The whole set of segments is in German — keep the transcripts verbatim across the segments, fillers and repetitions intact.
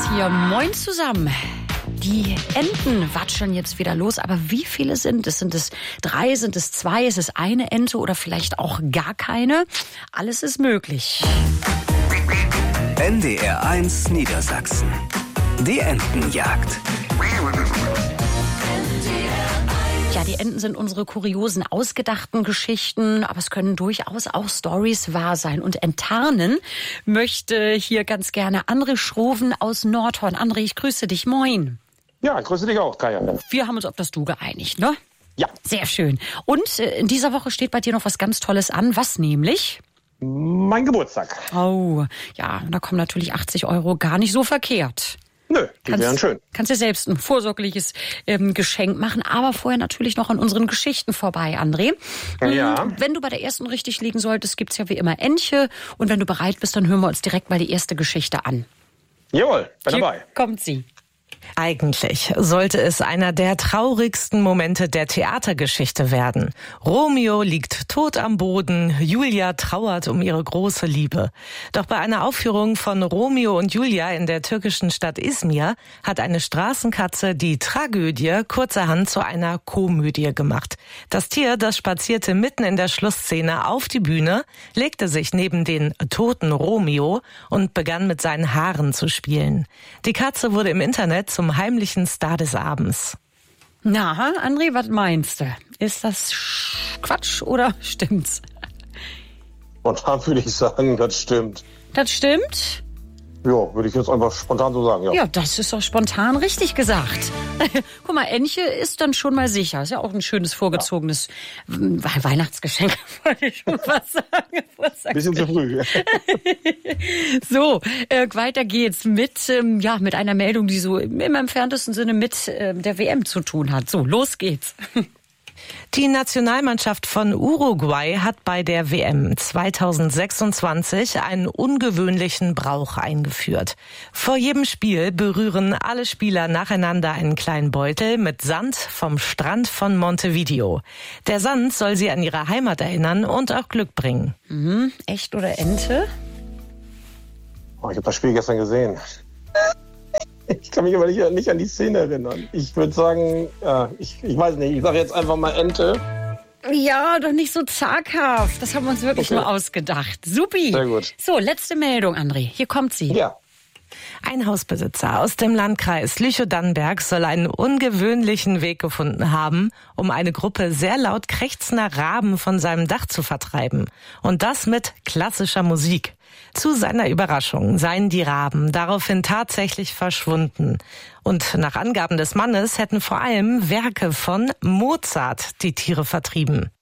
hier. Moin zusammen. Die Enten watscheln jetzt wieder los, aber wie viele sind es? Sind es drei, sind es zwei, ist es eine Ente oder vielleicht auch gar keine? Alles ist möglich. N D R eins Niedersachsen. Die Entenjagd. Ja, die Enten sind unsere kuriosen, ausgedachten Geschichten, aber es können durchaus auch Storys wahr sein. Und enttarnen möchte hier ganz gerne André Schroven aus Nordhorn. André, ich grüße dich. Moin. Ja, grüße dich auch, Kaya. Wir haben uns auf das Du geeinigt, ne? Ja. Sehr schön. Und in dieser Woche steht bei dir noch was ganz Tolles an. Was nämlich? Mein Geburtstag. Oh, ja, da kommen natürlich achtzig Euro gar nicht so verkehrt. Nö, die wären schön. Kannst dir selbst ein vorsorgliches ähm, Geschenk machen, aber vorher natürlich noch an unseren Geschichten vorbei, André. Ja. Wenn du bei der ersten richtig liegen solltest, gibt's ja wie immer Entche. Und wenn du bereit bist, dann hören wir uns direkt mal die erste Geschichte an. Jawohl, bin Hier dabei. kommt sie. Eigentlich sollte es einer der traurigsten Momente der Theatergeschichte werden. Romeo liegt tot am Boden, Julia trauert um ihre große Liebe. Doch bei einer Aufführung von Romeo und Julia in der türkischen Stadt Izmir hat eine Straßenkatze die Tragödie kurzerhand zu einer Komödie gemacht. Das Tier, das spazierte mitten in der Schlussszene auf die Bühne, legte sich neben den toten Romeo und begann mit seinen Haaren zu spielen. Die Katze wurde im Internet zum heimlichen Star des Abends. Na, André, was meinst du? Ist das Quatsch oder stimmt's? Spontan würde ich sagen, das stimmt. Das stimmt? Ja, würde ich jetzt einfach spontan so sagen, ja. Ja, das ist doch spontan richtig gesagt. Guck mal, Entche ist dann schon mal sicher. Ist ja auch ein schönes, vorgezogenes ja. Weihnachtsgeschenk, wollte ich schon fast sagen. Bisschen zu früh. So, äh, weiter geht's mit, ähm, ja, mit einer Meldung, die so im entferntesten Sinne mit äh, der W M zu tun hat. So, los geht's. Die Nationalmannschaft von Uruguay hat bei der W M zweitausendsechsundzwanzig einen ungewöhnlichen Brauch eingeführt. Vor jedem Spiel berühren alle Spieler nacheinander einen kleinen Beutel mit Sand vom Strand von Montevideo. Der Sand soll sie an ihre Heimat erinnern und auch Glück bringen. Mhm. Echt oder Ente? Oh, ich habe das Spiel gestern gesehen. Ich kann mich aber nicht, nicht an die Szene erinnern. Ich würde sagen, ja, ich, ich weiß nicht, ich sage jetzt einfach mal Ente. Ja, doch nicht so zaghaft. Das haben wir uns wirklich Okay. nur ausgedacht. Supi. Sehr gut. So, letzte Meldung, André. Hier kommt sie. Ja. Ein Hausbesitzer aus dem Landkreis Lüchow-Dannenberg soll einen ungewöhnlichen Weg gefunden haben, um eine Gruppe sehr laut krächzender Raben von seinem Dach zu vertreiben. Und das mit klassischer Musik. Zu seiner Überraschung seien die Raben daraufhin tatsächlich verschwunden. Und nach Angaben des Mannes hätten vor allem Werke von Mozart die Tiere vertrieben.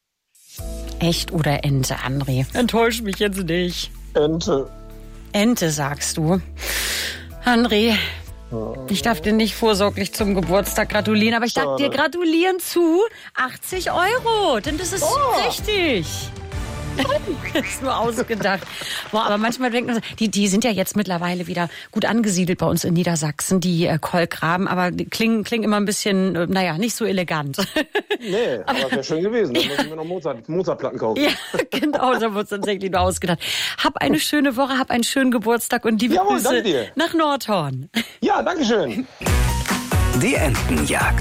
Echt oder Ente, André? Enttäusch mich jetzt nicht. Ente. Ente, sagst du. André, ich darf dir nicht vorsorglich zum Geburtstag gratulieren, aber ich darf Schade. dir gratulieren zu achtzig Euro, denn das ist Oh. richtig. Das ist nur ausgedacht. Boah, aber manchmal denkt man, die, die sind ja jetzt mittlerweile wieder gut angesiedelt bei uns in Niedersachsen, die äh, Kolkraben, aber die klingen, klingen immer ein bisschen, äh, naja, nicht so elegant. Nee, aber das wäre schön gewesen. Dann muss ich mir noch Mozart, Mozartplatten kaufen. Ja, genau, da wurde es tatsächlich nur ausgedacht. Hab eine schöne Woche, hab einen schönen Geburtstag und liebe Jawohl, Grüße danke dir. nach Nordhorn. Ja, danke schön. Die Entenjagd.